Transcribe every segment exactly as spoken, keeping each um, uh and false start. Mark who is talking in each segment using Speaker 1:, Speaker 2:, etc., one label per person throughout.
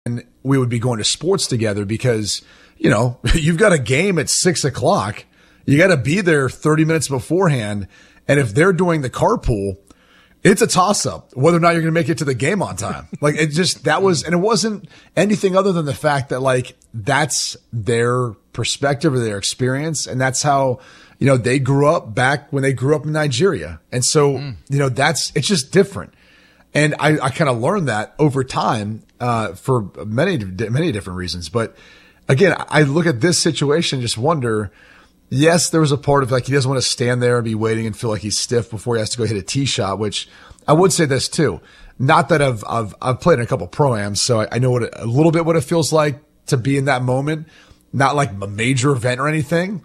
Speaker 1: and we would be going to sports together because, you know, you've got a game at six o'clock. You got to be there thirty minutes beforehand. And if they're doing the carpool, it's a toss up whether or not you're going to make it to the game on time. Like it just, that was, and it wasn't anything other than the fact that like that's their perspective or their experience. And that's how, you know, they grew up back when they grew up in Nigeria. And so, mm. you know, that's, it's just different. And I, I kind of learned that over time, uh, for many, many different reasons. But again, I look at this situation and just wonder, yes, there was a part of like he doesn't want to stand there and be waiting and feel like he's stiff before he has to go hit a tee shot, which I would say this too. Not that I've, I've, I've played in a couple of pro-ams, so I, I know what it, a little bit what it feels like to be in that moment, not like a major event or anything.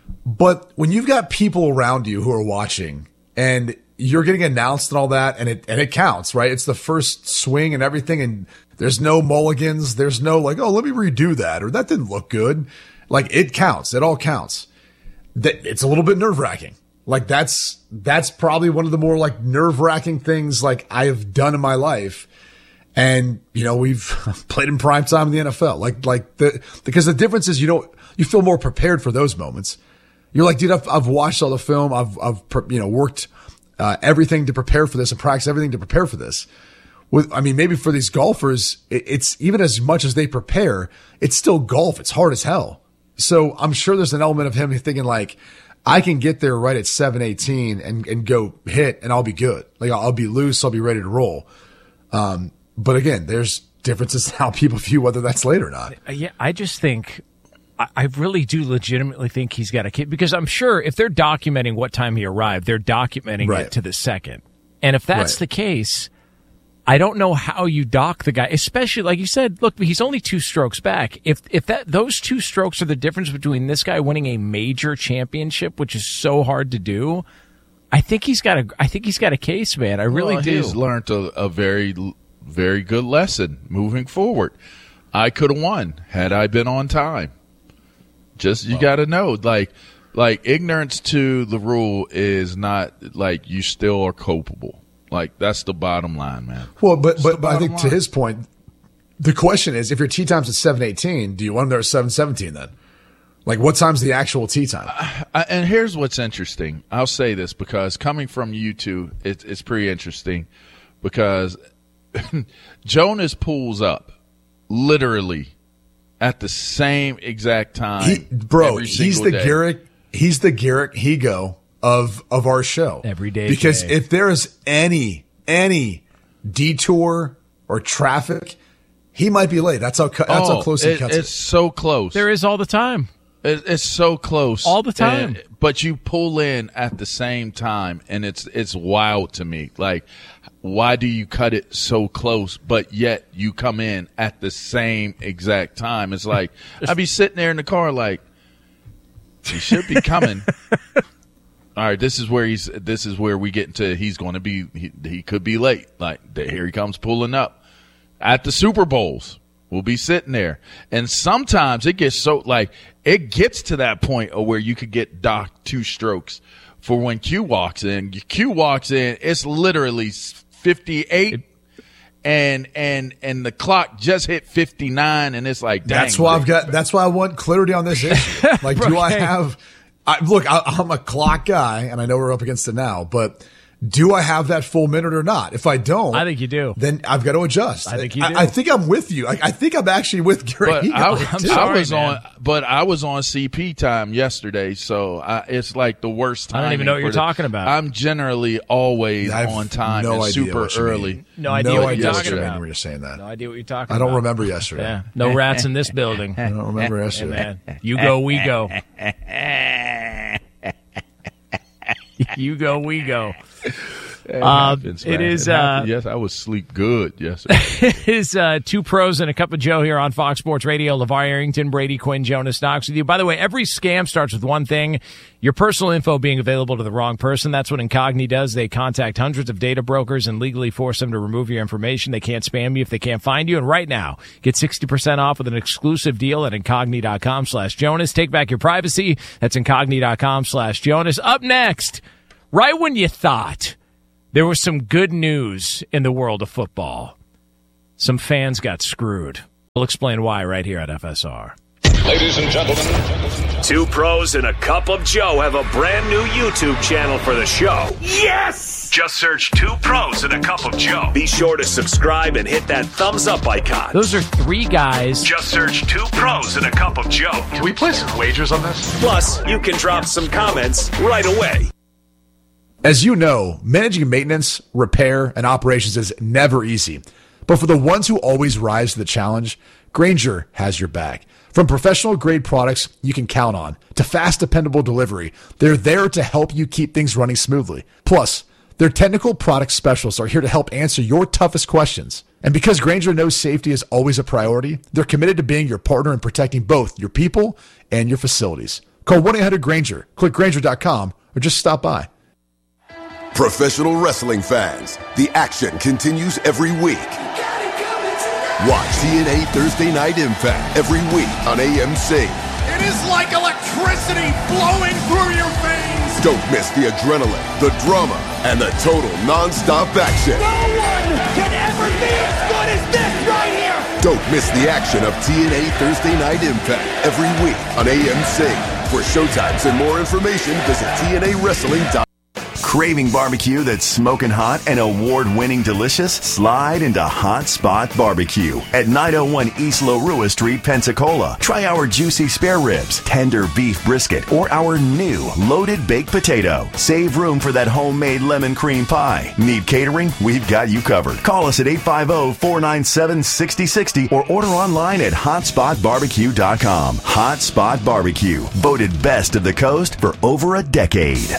Speaker 1: But when you've got people around you who are watching and you're getting announced and all that, and it, and it counts, right? It's the first swing and everything. And there's no mulligans. There's no like, oh, let me redo that. Or that didn't look good. Like it counts. It all counts. That it's a little bit nerve wracking. Like that's, that's probably one of the more like nerve wracking things like I have done in my life. And, you know, we've played in prime time in the N F L. Like, like the, because the difference is, you know, you feel more prepared for those moments. You're like, dude, I've, I've watched all the film. I've, I've, you know, worked, uh, everything to prepare for this and practice everything to prepare for this. With, I mean, maybe for these golfers, it, it's even as much as they prepare, it's still golf. It's hard as hell. So I'm sure there's an element of him thinking like, I can get there right at seven eighteen and, and go hit and I'll be good. Like I'll be loose. I'll be ready to roll. Um, but again, there's differences in how people view whether that's late or not.
Speaker 2: Yeah. I just think, I really do legitimately think he's got a kid because I'm sure if they're documenting what time he arrived, they're documenting right. it to the second. And if that's right. the case, I don't know how you dock the guy, especially like you said, look, he's only two strokes back. If if that those two strokes are the difference between this guy winning a major championship, which is so hard to do, I think he's got a I think he's got a case, man. I really
Speaker 3: well,
Speaker 2: do.
Speaker 3: He's learned a, a very very good lesson moving forward. I could have won had I been on time. Just you well, got to know, like like ignorance to the rule is not like you still are culpable. Like, that's the bottom line, man.
Speaker 1: Well, but but, but I think line. To his point, the question is, if your tee time's at seven eighteen, do you want him there at seven seventeen then? Like, what time's the actual tee time?
Speaker 3: I, I, and here's what's interesting. I'll say this because coming from you two, it, it's pretty interesting because Jonas pulls up literally at the same exact time.
Speaker 1: He, bro, he's the
Speaker 3: day.
Speaker 1: Garrett. He's the Garrett Higo of of our show
Speaker 2: every day.
Speaker 1: Because
Speaker 2: day.
Speaker 1: if there is any any detour or traffic, he might be late. That's how that's
Speaker 3: oh,
Speaker 1: how close he
Speaker 3: it,
Speaker 1: cuts
Speaker 3: it's
Speaker 1: it.
Speaker 3: so close.
Speaker 2: There is all the time.
Speaker 3: It, it's so close
Speaker 2: all the time.
Speaker 3: And, but you pull in at the same time, and it's it's wild to me. Like, why do you cut it so close, but yet you come in at the same exact time? It's like I'd be sitting there in the car like, he should be coming. All right, this is where he's. This is where we get into. He's going to be. He, he could be late. Like here he comes pulling up at the Super Bowls. We'll be sitting there, and sometimes it gets so like it gets to that point of where you could get docked two strokes for when Q walks in. Q walks in. It's literally fifty-eight, and and and the clock just hit fifty-nine, and it's like dang,
Speaker 1: that's why I've got. That's why I want clarity on this issue. Like, do I have? I, look, I, I'm a clock guy, and I know we're up against it now, but do I have that full minute or not? If I don't,
Speaker 2: I think you do.
Speaker 1: Then I've got to adjust.
Speaker 2: I think you do.
Speaker 1: I, I think I'm with you. I, I think I'm actually with Gary.
Speaker 3: I,
Speaker 2: I'm sorry,
Speaker 3: I was
Speaker 2: man.
Speaker 3: on, but I was on C P time yesterday, so I, it's like the worst time.
Speaker 2: I don't even know what you're
Speaker 3: the,
Speaker 2: talking about.
Speaker 3: I'm generally always on time
Speaker 1: no
Speaker 3: and
Speaker 1: idea
Speaker 3: super early.
Speaker 1: Mean.
Speaker 2: No idea
Speaker 1: no
Speaker 2: what
Speaker 1: idea
Speaker 2: you're
Speaker 1: what
Speaker 2: talking
Speaker 1: you
Speaker 2: about.
Speaker 1: When you're saying that.
Speaker 2: No idea what you're talking about.
Speaker 1: I don't about. remember yesterday.
Speaker 2: Yeah, no rats in this building.
Speaker 1: I don't remember yesterday.
Speaker 2: Hey, man. You go, we go. You go, we go.
Speaker 3: It,
Speaker 2: uh,
Speaker 3: happens,
Speaker 2: it is.
Speaker 3: It
Speaker 2: uh,
Speaker 3: yes, I was sleep good yesterday.
Speaker 2: It is uh, Two Pros and a Cup of Joe here on Fox Sports Radio. LeVar Arrington, Brady Quinn, Jonas Knox with you. By the way, every scam starts with one thing: your personal info being available to the wrong person. That's what Incogni does. They contact hundreds of data brokers and legally force them to remove your information. They can't spam you if they can't find you. And right now, get sixty percent off with an exclusive deal at Incogni.com slash Jonas. Take back your privacy. That's Incogni.com slash Jonas. Up next, right when you thought there was some good news in the world of football, some fans got screwed. We'll explain why right here at F S R.
Speaker 4: Ladies and gentlemen,
Speaker 5: Two Pros and a Cup of Joe have a brand new YouTube channel for the show.
Speaker 4: yes!
Speaker 5: Just search Two Pros and a Cup of Joe. Be sure to subscribe and hit that thumbs up icon.
Speaker 2: Those are three guys.
Speaker 5: Just search Two Pros and a Cup of Joe.
Speaker 4: Can we place some wagers on this?
Speaker 5: Plus, you can drop some comments right away.
Speaker 1: As you know, managing maintenance, repair, and operations is never easy. But for the ones who always rise to the challenge, Grainger has your back. From professional-grade products you can count on to fast, dependable delivery, they're there to help you keep things running smoothly. Plus, their technical product specialists are here to help answer your toughest questions. And because Grainger knows safety is always a priority, they're committed to being your partner in protecting both your people and your facilities. Call one eight hundred Grainger, click Grainger dot com, or just stop by.
Speaker 6: Professional wrestling fans, the action continues every week. Watch T N A Thursday Night Impact every week on A M C.
Speaker 7: It is like electricity flowing through your veins.
Speaker 6: Don't miss the adrenaline, the drama, and the total non-stop action.
Speaker 7: No one can ever be as good as this right here.
Speaker 6: Don't miss the action of T N A Thursday Night Impact every week on A M C. For showtimes and more information, visit T N A wrestling dot com.
Speaker 8: Craving barbecue that's smoking hot and award-winning delicious? Slide into Hot Spot Barbecue at nine oh one East Larua Street, Pensacola. Try our juicy spare ribs, tender beef brisket, or our new loaded baked potato. Save room for that homemade lemon cream pie. Need catering? We've got you covered. Call us at eight five zero, four nine seven, six zero six zero or order online at hot spot barbecue dot com. Hot Spot Barbecue, voted best of the coast for over a decade.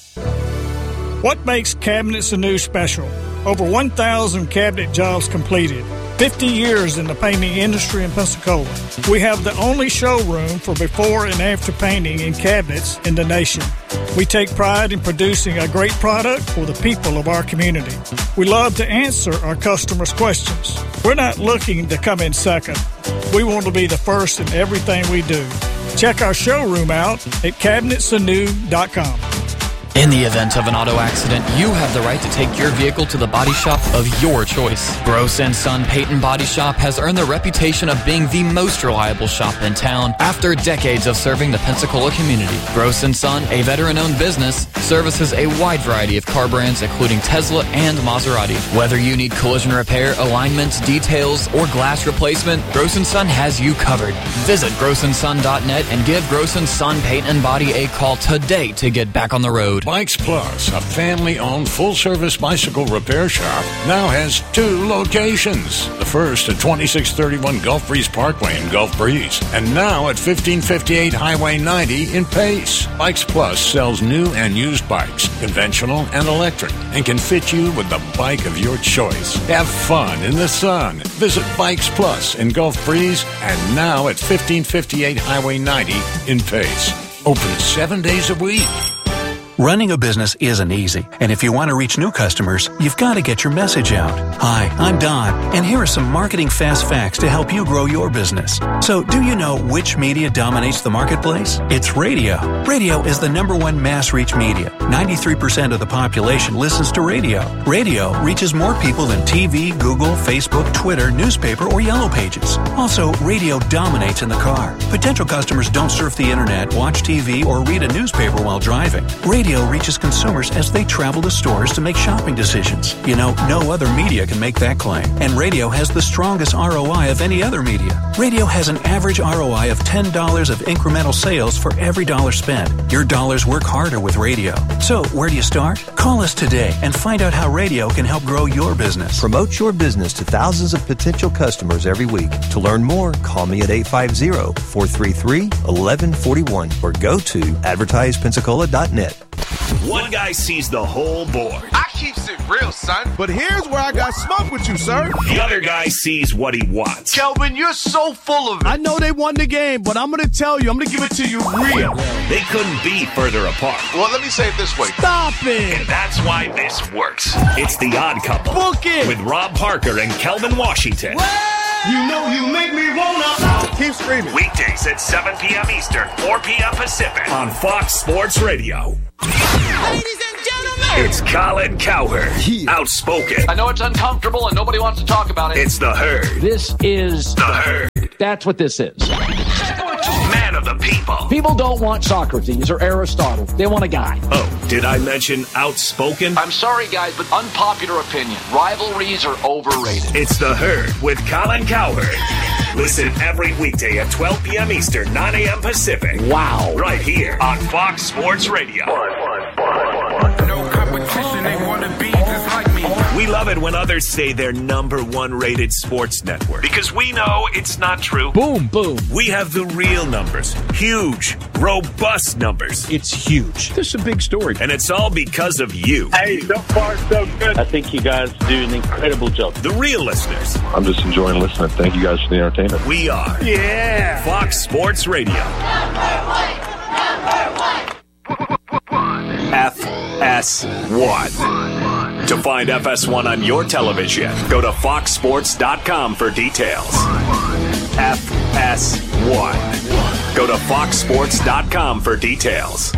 Speaker 9: What makes Cabinets Anew special? Over one thousand cabinet jobs completed. fifty years in the painting industry in Pensacola. We have the only showroom for before and after painting in cabinets in the nation. We take pride in producing a great product for the people of our community. We love to answer our customers' questions. We're not looking to come in second. We want to be the first in everything we do. Check our showroom out at cabinets anew dot com.
Speaker 10: In the event of an auto accident, you have the right to take your vehicle to the body shop of your choice. Gross and Son Peyton Body Shop has earned the reputation of being the most reliable shop in town after decades of serving the Pensacola community. Gross and Son, a veteran-owned business, services a wide variety of car brands including Tesla and Maserati. Whether you need collision repair, alignments, details, or glass replacement, Gross and Son has you covered. Visit gross and son dot net and give Gross and Son Paint and Body a call today to get back on the road.
Speaker 11: Bikes Plus, a family-owned full-service bicycle repair shop, now has two locations. The first at twenty-six thirty-one Gulf Breeze Parkway in Gulf Breeze, and now at fifteen fifty-eight Highway ninety in Pace. Bikes Plus sells new and used bikes, conventional and electric, and can fit you with the bike of your choice. Have fun in the sun. Visit Bikes Plus in Gulf Breeze, and now at fifteen fifty-eight Highway ninety in Pace. Open seven days a week.
Speaker 12: Running a business isn't easy, and if you want to reach new customers, you've got to get your message out. Hi, I'm Don, and here are some marketing fast facts to help you grow your business. So, do you know which media dominates the marketplace? It's radio. Radio is the number one mass reach media. ninety-three percent of the population listens to radio. Radio reaches more people than T V, Google, Facebook, Twitter, newspaper, or Yellow Pages. Also, radio dominates in the car. Potential customers don't surf the internet, watch T V, or read a newspaper while driving. Radio Radio reaches consumers as they travel to stores to make shopping decisions. You know, no other media can make that claim. And radio has the strongest R O I of any other media. Radio has an average R O I of ten dollars of incremental sales for every dollar spent. Your dollars work harder with radio. So, where do you start? Call us today and find out how radio can help grow your business.
Speaker 13: Promote your business to thousands of potential customers every week. To learn more, call me at eight five zero, four three three, one one four one or go to advertise pensacola dot net.
Speaker 5: One guy sees the whole board.
Speaker 7: I keeps it real, son. But here's where I got smoke with you, sir.
Speaker 5: The other guy sees what he wants.
Speaker 7: Kelvin, you're so full of it. I know they won the game, but I'm going to tell you, I'm going to give it to you real.
Speaker 5: They couldn't be further apart.
Speaker 7: Well, let me say it this way. Stop it.
Speaker 5: And that's why this works. It's The Odd Couple.
Speaker 7: Book it.
Speaker 5: With Rob Parker and Kelvin Washington.
Speaker 7: Well, you know you make me wanna. Keep screaming.
Speaker 5: Weekdays at seven p.m. Eastern, four p.m. Pacific on Fox Sports Radio.
Speaker 7: Ladies and gentlemen,
Speaker 5: it's Colin Cowherd. Yeah. Outspoken.
Speaker 14: I know it's uncomfortable and nobody wants to talk about it.
Speaker 5: It's The Herd.
Speaker 14: This is
Speaker 5: The Herd.
Speaker 14: That's what this is.
Speaker 5: Man of the people.
Speaker 14: People don't want Socrates or Aristotle. They want a guy.
Speaker 5: Oh, did I mention outspoken?
Speaker 14: I'm sorry, guys, but unpopular opinion. Rivalries are overrated.
Speaker 5: It's The Herd with Colin Cowherd. Listen every weekday at twelve p.m. Eastern, nine a.m. Pacific.
Speaker 14: Wow.
Speaker 5: Right here on Fox Sports Radio.
Speaker 15: No competition, they want to be just like me.
Speaker 5: We love it when others say they're number one rated sports network because we know it's not true.
Speaker 2: Boom, boom.
Speaker 5: We have the real numbers. Huge, robust numbers.
Speaker 2: It's huge. This is a big story.
Speaker 5: And it's all because of you.
Speaker 16: Hey, so far so good. I think you guys do an incredible job.
Speaker 5: The real listeners.
Speaker 17: I'm just enjoying listening. Thank you guys for the entertainment.
Speaker 5: We are.
Speaker 16: Yeah.
Speaker 5: Fox Sports Radio. F S one. To find F S one on your television, go to fox sports dot com for details. F S one. Go to fox sports dot com for details.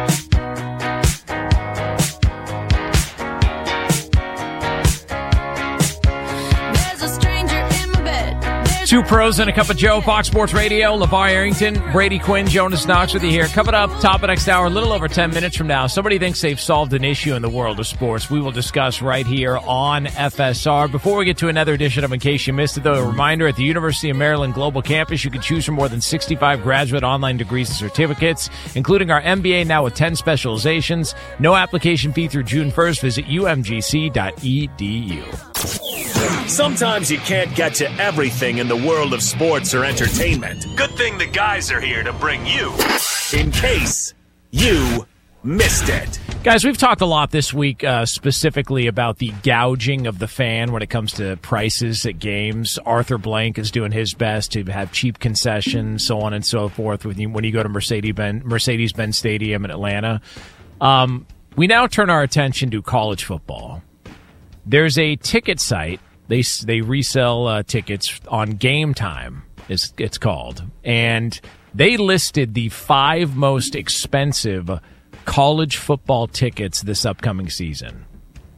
Speaker 2: Two pros and a cup of Joe, Fox Sports Radio, LeVar Arrington, Brady Quinn, Jonas Knox with you here. Coming up, top of next hour, a little over ten minutes from now. Somebody thinks they've solved an issue in the world of sports. We will discuss right here on F S R. Before we get to another edition of In Case You Missed It, though, a reminder, at the University of Maryland Global Campus, you can choose from more than sixty-five graduate online degrees and certificates, including our M B A now with ten specializations. No application fee through June first. Visit u m g c dot e d u.
Speaker 5: Sometimes you can't get to everything in the world of sports or entertainment. Good thing the guys are here to bring you In Case You Missed It.
Speaker 2: Guys, we've talked a lot this week uh, specifically about the gouging of the fan when it comes to prices at games. Arthur Blank is doing his best to have cheap concessions, so on and so forth, when you, when you go to Mercedes-Benz, Mercedes-Benz Stadium in Atlanta. Um, we now turn our attention to college football. There's a ticket site. They they resell uh, tickets on Game Time, is it's called. And they listed the five most expensive college football tickets this upcoming season.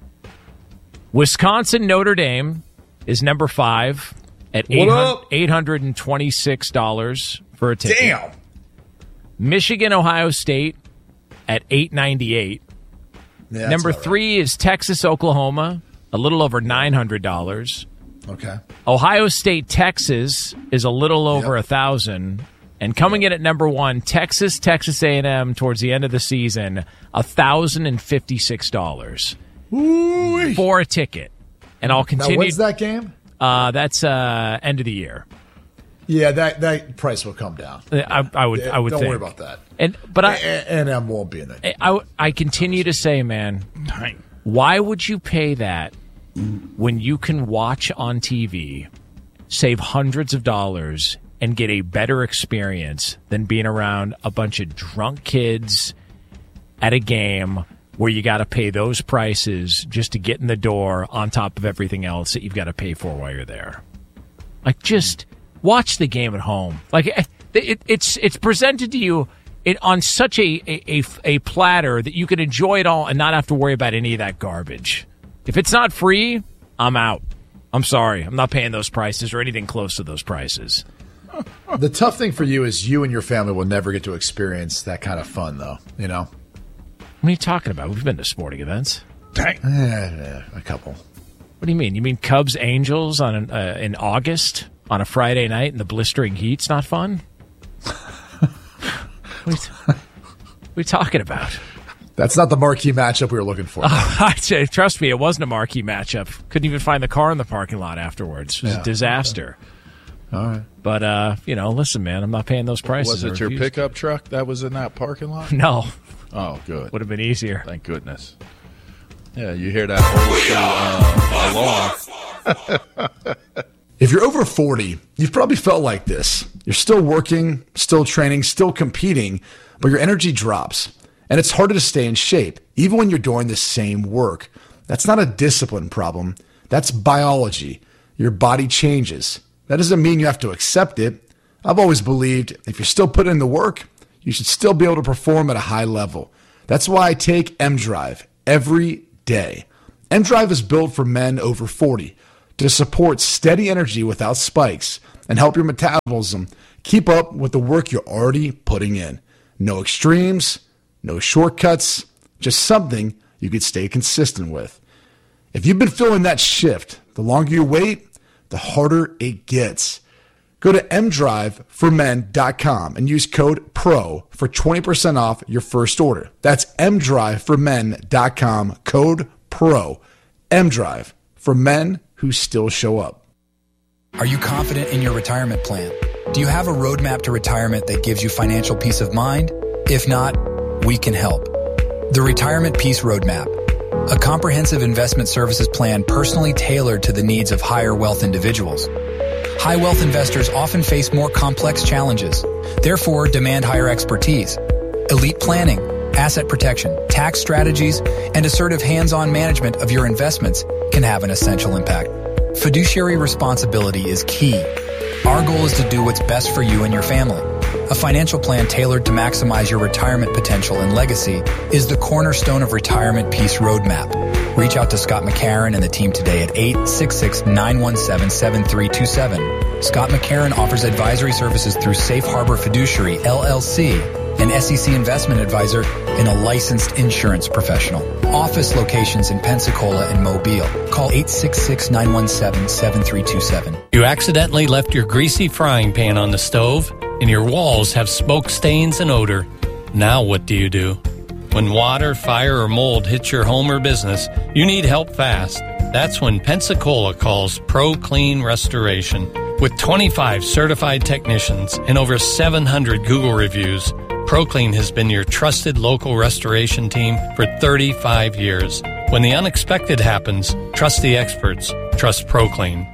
Speaker 2: Wisconsin Notre Dame is number five at eight hundred twenty-six dollars for a ticket.
Speaker 1: Damn.
Speaker 2: Michigan Ohio State at eight ninety-eight.
Speaker 1: Yeah,
Speaker 2: number
Speaker 1: right.
Speaker 2: three is Texas Oklahoma, a little over nine hundred dollars.
Speaker 1: Okay.
Speaker 2: Ohio State, Texas is a little over a
Speaker 1: Yep.
Speaker 2: thousand. And coming in at number one, Texas, Texas A and M towards the end of the season, one thousand fifty-six dollars for a ticket. And I'll continue.
Speaker 1: Now, when's that game?
Speaker 2: Uh, that's uh, end of the year.
Speaker 1: Yeah, that, that price will come down.
Speaker 2: I, I would. I would.
Speaker 1: Don't
Speaker 2: think.
Speaker 1: worry about that.
Speaker 2: And but I
Speaker 1: A and M won't be in it.
Speaker 2: I, I continue to say, man, why would you pay that when you can watch on T V, save hundreds of dollars, and get a better experience than being around a bunch of drunk kids at a game where you got to pay those prices just to get in the door on top of everything else that you've got to pay for while you're there? Like, just watch the game at home. Like, it, it, it's it's presented to you it, on such a, a, a platter that you can enjoy it all and not have to worry about any of that garbage. If it's not free, I'm out. I'm sorry. I'm not paying those prices or anything close to those prices.
Speaker 1: The tough thing for you is you and your family will never get to experience that kind of fun, though. You know?
Speaker 2: What are you talking about? We've been to sporting events.
Speaker 1: Dang. Eh, a couple.
Speaker 2: What do you mean? You mean Cubs Angels on an, uh, in August on a Friday night in the blistering heat's not fun? what, are you t- what are you talking about?
Speaker 1: That's not the marquee matchup we were looking for.
Speaker 2: Oh, trust me, it wasn't a marquee matchup. Couldn't even find the car in the parking lot afterwards. It was
Speaker 1: Yeah.
Speaker 2: a disaster.
Speaker 1: All right.
Speaker 2: But, uh, you know, listen, man, I'm not paying those prices.
Speaker 3: Was it
Speaker 2: I
Speaker 3: your
Speaker 2: refuse.
Speaker 3: pickup truck that was in that parking lot?
Speaker 2: No.
Speaker 3: Oh, good.
Speaker 2: Would have been easier.
Speaker 3: Thank goodness. Yeah, you hear that old school, uh, alarm.
Speaker 1: If you're over forty, you've probably felt like this. You're still working, still training, still competing, but your energy drops. And it's harder to stay in shape, even when you're doing the same work. That's not a discipline problem. That's biology. Your body changes. That doesn't mean you have to accept it. I've always believed if you're still putting in the work, you should still be able to perform at a high level. That's why I take M-Drive every day. M-Drive is built for men over forty to support steady energy without spikes and help your metabolism keep up with the work you're already putting in. No extremes, no shortcuts, just something you could stay consistent with. If you've been feeling that shift, the longer you wait, the harder it gets. Go to m drive for men dot com and use code PRO for twenty percent off your first order. That's m drive for men dot com, code PRO. M-Drive, for men who still show up.
Speaker 18: Are you confident in your retirement plan? Do you have a roadmap to retirement that gives you financial peace of mind? If not, we can help. The Retirement Peace Roadmap, a comprehensive investment services plan personally tailored to the needs of higher wealth individuals. High wealth investors often face more complex challenges, therefore demand higher expertise. Elite planning, asset protection, tax strategies, and assertive hands-on management of your investments can have an essential impact. Fiduciary responsibility is key. Our goal is to do what's best for you and your family. A financial plan tailored to maximize your retirement potential and legacy is the cornerstone of Retirement Peace Roadmap. Reach out to Scott McCarron and the team today at eight six six, nine one seven, seven three two seven. Scott McCarron offers advisory services through Safe Harbor Fiduciary, L L C, an S E C investment advisor and a licensed insurance professional. Office locations in Pensacola and Mobile. Call eight six six, nine one seven, seven three two seven.
Speaker 19: You accidentally left your greasy frying pan on the stove and your walls have smoke stains and odor. Now what do you do? When water, fire, or mold hits your home or business, you need help fast. That's when Pensacola calls Pro Clean Restoration. With twenty-five certified technicians and over seven hundred Google reviews, ProClean has been your trusted local restoration team for thirty-five years. When the unexpected happens, trust the experts. Trust ProClean.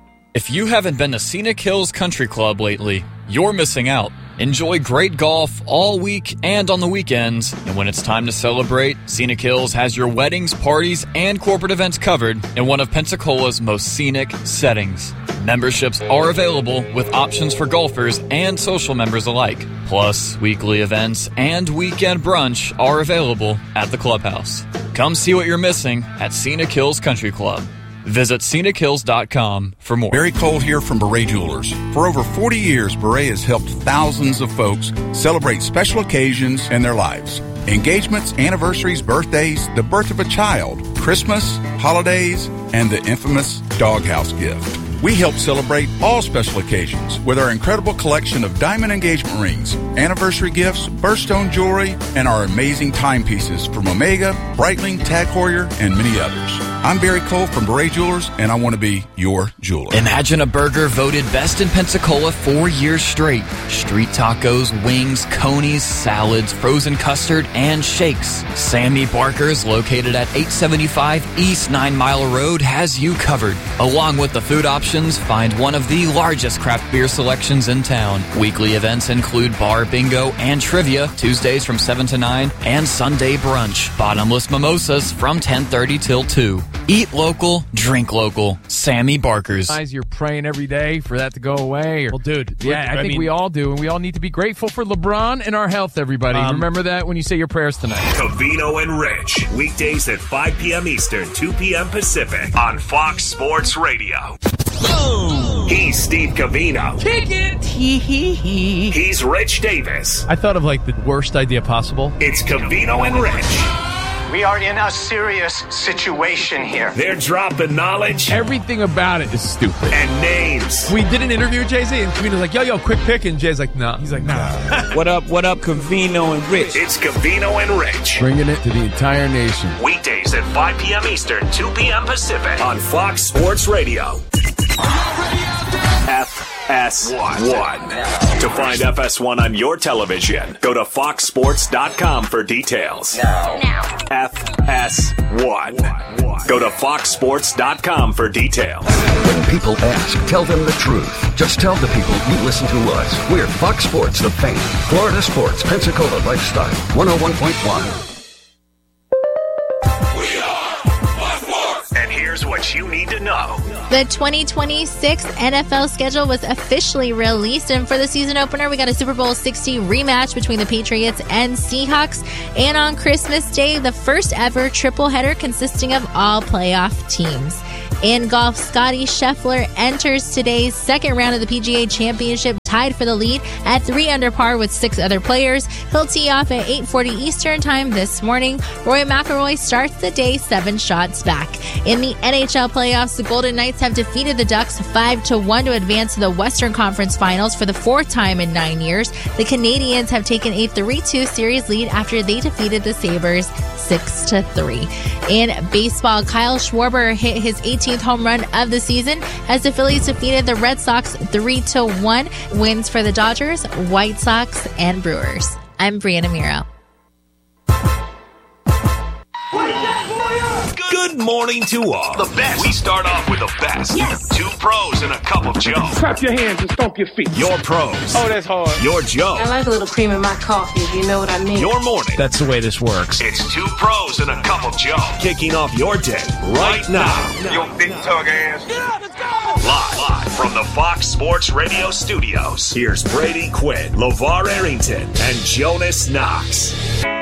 Speaker 10: If you haven't been to Scenic Hills Country Club lately, you're missing out. Enjoy great golf all week and on the weekends. And when it's time to celebrate, Scenic Hills has your weddings, parties, and corporate events covered in one of Pensacola's most scenic settings. Memberships are available with options for golfers and social members alike. Plus, weekly events and weekend brunch are available at the clubhouse. Come see what you're missing at Scenic Hills Country Club. Visit scenic hills dot com for more.
Speaker 20: Barry Cole here from Beret Jewelers. For over forty years, Beret has helped thousands of folks celebrate special occasions in their lives. Engagements, anniversaries, birthdays, the birth of a child, Christmas, holidays, and the infamous doghouse gift. We help celebrate all special occasions with our incredible collection of diamond engagement rings, anniversary gifts, birthstone jewelry, and our amazing timepieces from Omega, Breitling, Tag Heuer, and many others. I'm Barry Cole from Beret Jewelers, and I want to be your jeweler.
Speaker 10: Imagine a burger voted best in Pensacola four years straight. Street tacos, wings, conies, salads, frozen custard, and shakes. Sammy Barker's, located at eight seventy-five East Nine Mile Road, has you covered. Along with the food options, find one of the largest craft beer selections in town. Weekly events include bar bingo and trivia, Tuesdays from seven to nine, and Sunday brunch. Bottomless mimosas from ten thirty till two. Eat local, drink local. Sammy Barker's.
Speaker 2: Guys, you're praying every day for that to go away. Or,
Speaker 21: well, dude.
Speaker 2: Yeah, I, I think mean, we all do, and we all need to be grateful for LeBron and our health, everybody. Um, Remember that when you say your prayers tonight.
Speaker 5: Covino and Rich, weekdays at five p.m. Eastern, two p.m. Pacific on Fox Sports Radio. Oh. He's Steve Covino.
Speaker 21: Kick it.
Speaker 5: He's Rich Davis.
Speaker 21: I thought of like the worst idea possible.
Speaker 5: It's Covino and Rich.
Speaker 22: We are in a serious situation here.
Speaker 5: They're dropping knowledge.
Speaker 21: Everything about it is stupid.
Speaker 5: And names.
Speaker 21: We did an interview with Jay-Z, and Covino's like, yo, yo, quick pick. And Jay's like, nah. He's like, nah.
Speaker 23: What up, what up, Covino and Rich?
Speaker 5: It's Covino and Rich.
Speaker 21: Bringing it to the entire nation.
Speaker 5: Weekdays at five p.m. Eastern, two p.m. Pacific on Fox Sports Radio. F S one. To find F S one on your television, go to fox sports dot com for details. Now. Now. F S one. Go to fox sports dot com for details.
Speaker 24: When people ask, tell them the truth. Just tell the people you listen to us. We're Fox Sports, the fan. Florida Sports, Pensacola Lifestyle, one oh one point one.
Speaker 5: What you need to know.
Speaker 25: The twenty twenty-six N F L schedule was officially released, and for the season opener, we got a Super Bowl sixty rematch between the Patriots and Seahawks, and on Christmas Day, the first ever triple header consisting of all playoff teams. In golf, Scottie Scheffler enters today's second round of the P G A Championship, tied for the lead at three under par with six other players. He'll tee off at eight forty Eastern time this morning. Rory McIlroy starts the day seven shots back. In the N H L playoffs, the Golden Knights have defeated the Ducks five to one to advance to the Western Conference Finals for the fourth time in nine years. The Canadiens have taken a three two series lead after they defeated the Sabres six to three. In baseball, Kyle Schwarber hit his eighteenth home run of the season as the Phillies defeated the Red Sox three to one. Wins for the Dodgers, White Sox, and Brewers. I'm Brianna Miro.
Speaker 5: Good morning to all. The best. We start off with the best. Yes. Two pros and a cup of Joe.
Speaker 4: Clap your hands and stomp your feet.
Speaker 5: Your pros.
Speaker 4: Oh, that's hard.
Speaker 5: Your Joe.
Speaker 6: I like a little cream in my coffee, if you know what I mean.
Speaker 5: Your morning.
Speaker 2: That's the way this works.
Speaker 5: It's two pros and a cup of Joe. Kicking off your day right now.
Speaker 4: Your big tug ass.
Speaker 5: Yeah, let's go. Live, live from the Fox Sports Radio studios. Here's Brady Quinn, LeVar Arrington, and Jonas Knox.